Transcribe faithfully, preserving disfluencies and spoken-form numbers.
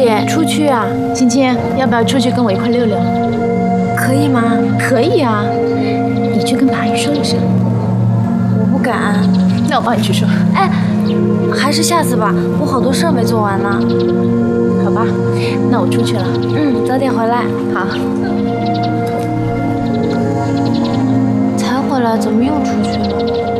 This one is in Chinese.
姐，出去啊？青青，要不要出去跟我一块溜溜？ 可以吗？ 可以啊，你去跟马阿姨说一声。 我不敢。 那我帮你去说。 哎，还是下次吧，我好多事儿没做完呢。 好吧，那我出去了。 嗯，早点回来。 好。 才回来，怎么又出去了？